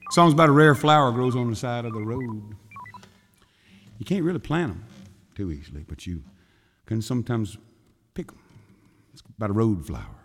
Song's about a rare flower grows on the side of the road. You can't really plant them too easily, but you can sometimes pick them. It's about a road flower.